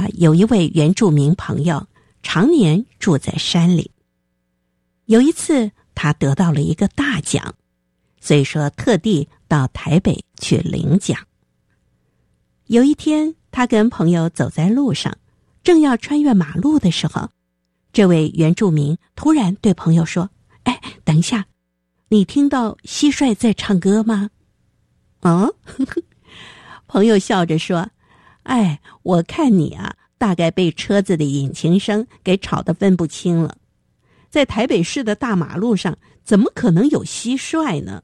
有一位原住民朋友，常年住在山里。有一次，他得到了一个大奖，所以说特地到台北去领奖。有一天，他跟朋友走在路上，正要穿越马路的时候，这位原住民突然对朋友说：“哎，等一下，你听到蟋蟀在唱歌吗？”哦，朋友笑着说：“哎，我看你啊，大概被车子的引擎声给吵得分不清了。在台北市的大马路上，怎么可能有蟋蟀呢？”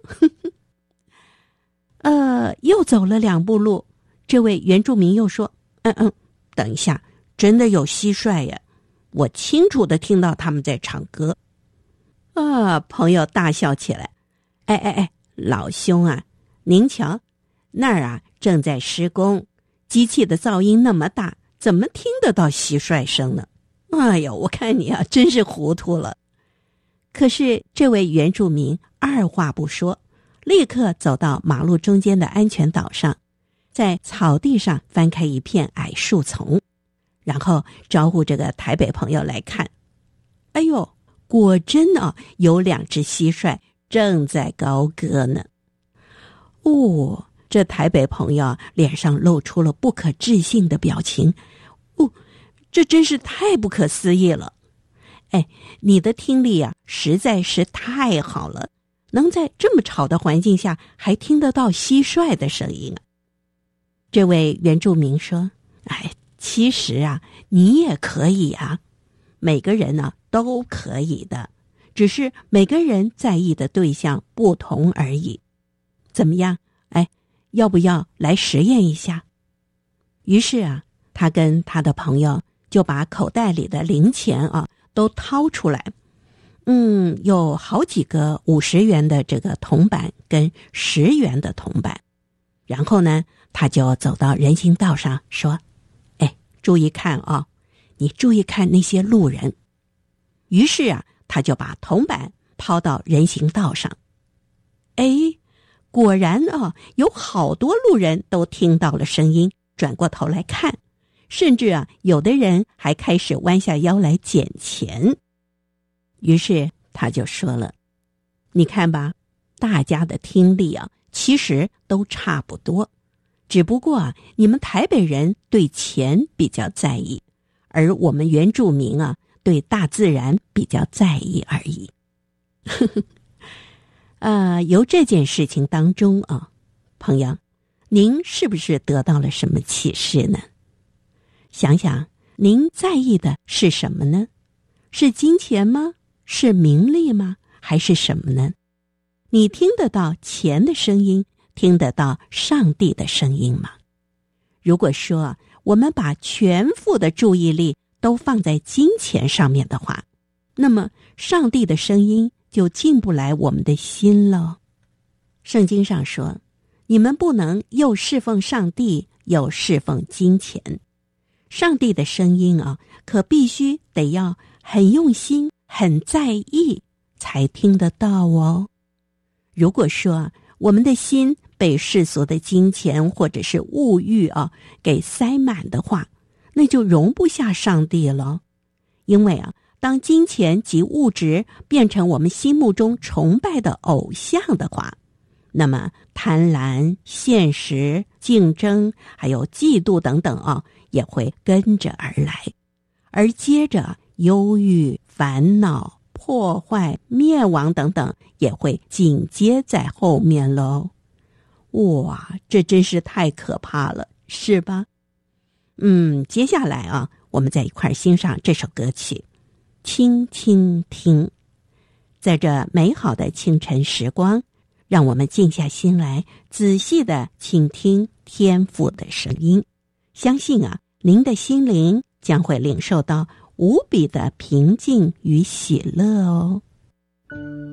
又走了2步路，这位原住民又说：“等一下，真的有蟋蟀呀！我清楚地听到他们在唱歌。”朋友大笑起来：“哎，老兄啊，您瞧，那儿啊正在施工，机器的噪音那么大，怎么听得到蟋蟀声呢？哎呦，我看你啊，真是糊涂了。”可是这位原住民二话不说，立刻走到马路中间的安全岛上，在草地上翻开一片矮树丛，然后招呼这个台北朋友来看。哎呦，果真啊，有2只蟋蟀正在高歌呢。这台北朋友脸上露出了不可置信的表情。这真是太不可思议了。哎，你的听力啊，实在是太好了，能在这么吵的环境下还听得到蟋蟀的声音啊。这位原住民说：“哎，其实啊，你也可以啊，每个人呢都可以的，只是每个人在意的对象不同而已。怎么样？哎，要不要来实验一下？”于是啊，他跟他的朋友就把口袋里的零钱啊都掏出来，有好几个50元的这个铜板跟10元的铜板。然后呢，他就走到人行道上说：“哎，注意看啊，你注意看那些路人。”于是啊，他就把铜板抛到人行道上。哎，果然啊，有好多路人都听到了声音，转过头来看，甚至啊，有的人还开始弯下腰来捡钱。于是他就说了：“你看吧，大家的听力啊，其实都差不多，只不过啊，你们台北人对钱比较在意，而我们原住民啊，对大自然比较在意而已。”由这件事情当中啊，朋友，您是不是得到了什么启示呢？想想，您在意的是什么呢？是金钱吗？是名利吗？还是什么呢？你听得到钱的声音，听得到上帝的声音吗？如果说我们把全副的注意力都放在金钱上面的话，那么上帝的声音就进不来我们的心了。圣经上说，你们不能又侍奉上帝，又侍奉金钱。上帝的声音啊，可必须得要很用心、很在意才听得到哦。如果说我们的心被世俗的金钱或者是物欲啊给塞满的话，那就容不下上帝了。因为啊，当金钱及物质变成我们心目中崇拜的偶像的话，那么贪婪、现实、竞争还有嫉妒等等啊，也会跟着而来，而接着忧郁、烦恼、破坏、灭亡等等也会紧接在后面喽。哇，这真是太可怕了，是吧？接下来啊，我们再一块欣赏这首歌曲《轻轻听》。在这美好的清晨时光，让我们静下心来，仔细地倾听天父的声音。相信啊，您的心灵将会领受到无比的平静与喜乐哦。